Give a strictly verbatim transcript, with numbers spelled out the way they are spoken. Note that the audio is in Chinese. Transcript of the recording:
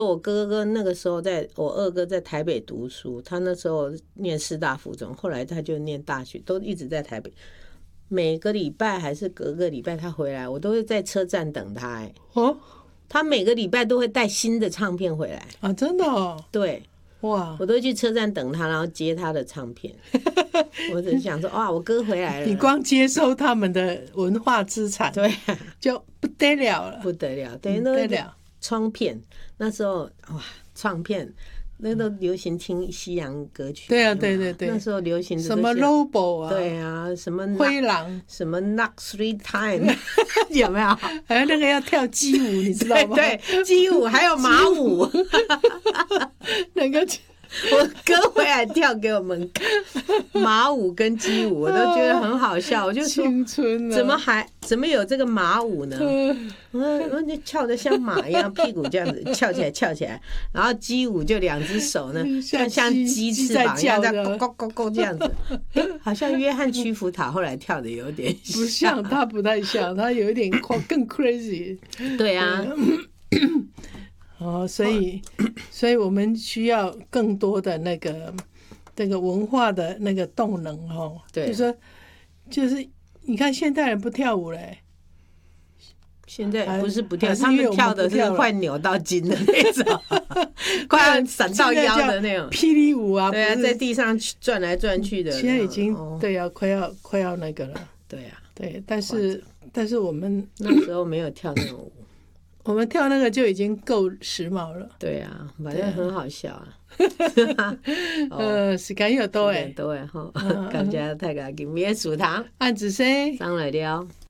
我哥哥那个时候在，我二哥在台北读书，他那时候念师大附中，后来他就念大学，都一直在台北。每个礼拜还是隔个礼拜他回来，我都会在车站等他、欸。哦，他每个礼拜都会带新的唱片回来啊，真的哦。 对，哇，我都会去车站等他，然后接他的唱片。我只想说，哇，我哥回来了。 你光接收他们的文化资产， 对、啊， 就不得了了， 不得了，对，不得了。唱片那时候哇，唱片那都流行听西洋歌曲。 对啊，对对对， 那时候流行的什么 Lobo 啊， 对啊，什么灰狼， 什么 Knock Three Time， 有没有？ 还有那个要跳鸡舞，你知道吗？ 对，对鸡舞还有马舞， 那个。 我哥回来跳给我们看马舞跟鸡舞，我都觉得很好笑。我就说， 青春、啊、 怎么还怎么有这个马舞呢？嗯，就翘得像马一样，屁股这样子翘起来，翘起来。然后鸡舞就两只手呢，像像鸡翅膀一样在咕咕咕咕这样子。好像约翰屈服塔后来跳的有点不像，他不太像，他有一点更 crazy。 对啊。 哦，所以，所以我们需要更多的那个这个文化的那个动能哦。对，就说就是你看现代人不跳舞嘞， 现在不是不跳，他们跳的是快扭到筋的那种，快要闪到腰的那种霹雳舞啊。 对啊，在地上转来转去的。 现在已经、哦、对啊，快要快要那个了。 对啊， 对，但是但是我们那时候没有跳那种舞。 我们跳那个就已经够時髦了。 對啊，反正很好笑啊。 呃，時間又多誒， 多誒吼，感謝大家今日嘅收聽， 按子聲上來了。